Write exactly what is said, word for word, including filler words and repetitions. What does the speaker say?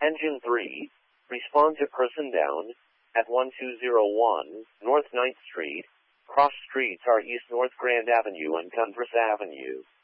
Engine three, respond to person down, at one two zero one, North ninth Street. Cross streets are East North Grand Avenue and Converse Avenue.